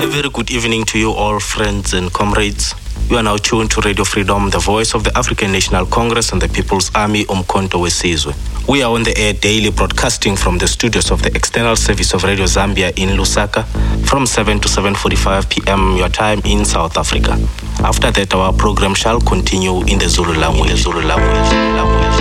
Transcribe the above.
A very good evening to you all, friends and comrades. You are now tuned to Radio Freedom, the voice of the African National Congress and the People's Army, Umkhonto weSizwe. We are on the air daily, broadcasting from the studios of the External Service of Radio Zambia in Lusaka from 7 to 7:45 p.m. your time in South Africa. After that, our program shall continue in the Zulu language.